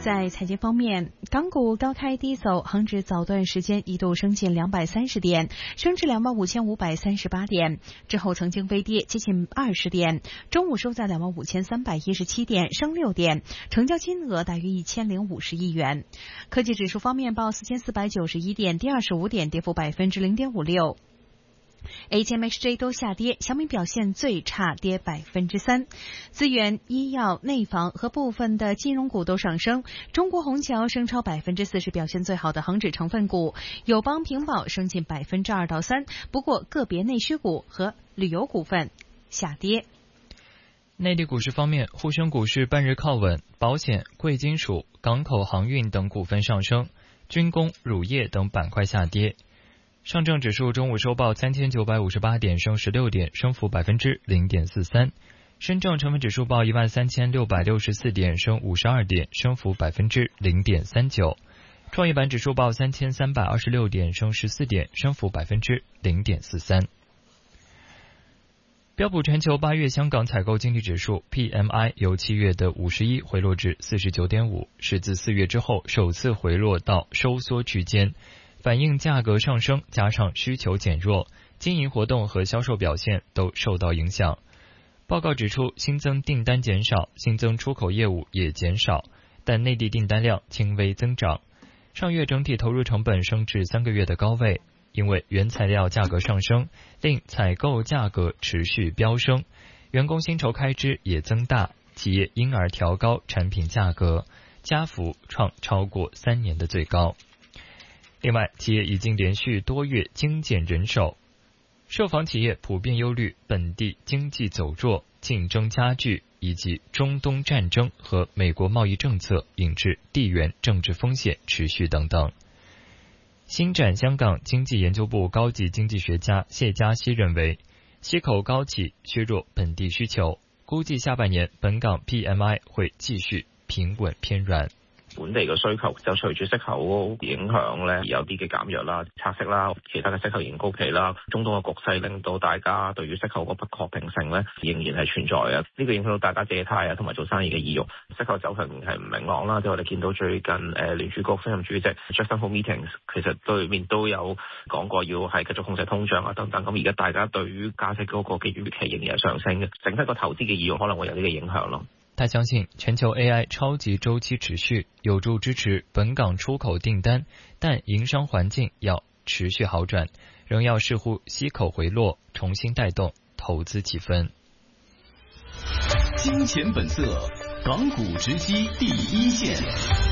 在财经方面，港股高开低走，恒指早段时间一度升近230点，升至25,538点，之后曾经微跌接近20点，中午收在25,317点，升6点，成交金额大约1050亿元。科技指数方面报4,491点，跌25点，跌幅0.56%。ATMXJ 都下跌，小米表现最差，跌3%。资源、医药、内房和部分的金融股都上升。中国虹桥升超40%，表现最好的恒指成分股。友邦、平保升近2%到3%，不过个别内需股和旅游股份下跌。 内地股市方面，沪深股市半日靠稳，保险、贵金属、港口航运等股份上升，军工、乳业等板块下跌。上证指数中午收报3958点，升16点，升幅0.43%。深证成分指数报13664点，升52点，升幅0.39%。创业板指数报3326点，升14点，升幅0.43%。标普全球8月香港采购经理指数 PMI 由7月的51回落至 49.5， 是自4月之后首次回落到收缩区间，反映价格上升加上需求减弱，经营活动和销售表现都受到影响。报告指出，新增订单减少，新增出口业务也减少，但内地订单量轻微增长。上月整体投入成本升至3个月的高位，因为原材料价格上升，令采购价格持续飙升，员工薪酬开支也增大，企业因而调高产品价格，加幅创超过3年的最高。另外，企业已经连续多月精简人手，受访企业普遍忧虑本地经济走弱、竞争加剧，以及中东战争和美国贸易政策引致地缘政治风险持续等等。星展香港经济研究部高级经济学家谢嘉熙认为，息口高企削弱本地需求，估计下半年本港 PMI 會繼續平穩偏軟。 本地嘅需求就隨住息口影響咧，而有啲嘅減弱啦、拆息啦、其他嘅息口仍高企啦，中東嘅局勢令到大家對於息口個不確定性咧仍然係存在嘅，呢個影響到大家借貸啊同埋做生意嘅意欲。息口走向係唔明朗啦，即係我哋見到最近聯儲局新任主席 Jackson Hole Meetings 其實對面都有講過要係繼續控制通脹啊等等，咁而家大家對於加息嗰個嘅預期仍然係上升嘅，整體個投資嘅意欲可能會有呢個影響咯。 他相信全球 AI 超级周期持续，有助支持本港出口订单，但营商环境要持续好转，仍要视乎息口回落，重新带动投资气氛。 金钱本色，港股直击第一线。